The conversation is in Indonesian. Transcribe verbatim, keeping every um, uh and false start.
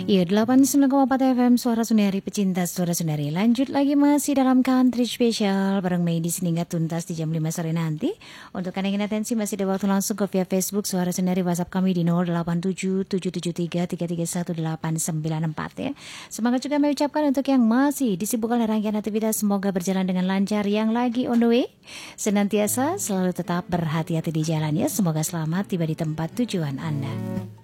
Iya, delapan puluh sembilan koma empat F M Suara Sundari, pecinta Suara Sundari. Lanjut lagi masih dalam country special bareng Mei di sini nggak tuntas di jam lima sore nanti. Untuk kalian yang ingin atensi masih ada waktu langsung ke via Facebook Suara Sundari, WhatsApp kami di nol delapan tujuh tujuh tujuh tiga tiga tiga satu delapan sembilan empat ya. Semangat juga kami ucapkan untuk yang masih disibukkan oleh rangkaian aktivitas, semoga berjalan dengan lancar. Yang lagi on the way, senantiasa selalu tetap berhati-hati di jalan ya. Semoga selamat tiba di tempat tujuan Anda.